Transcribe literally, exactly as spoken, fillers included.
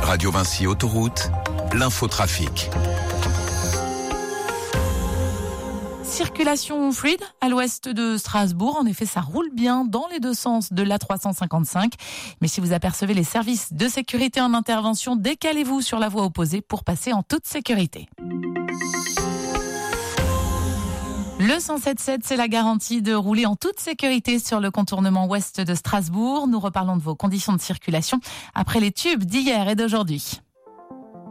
Radio Vinci Autoroute, l'infotrafic. Circulation fluide à l'ouest de Strasbourg. En effet, ça roule bien dans les deux sens de l'A trois cent cinquante-cinq. Mais si vous apercevez les services de sécurité en intervention, décalez-vous sur la voie opposée pour passer en toute sécurité. Le cent sept sept, c'est la garantie de rouler en toute sécurité sur le contournement ouest de Strasbourg. Nous reparlons de vos conditions de circulation après les tubes d'hier et d'aujourd'hui.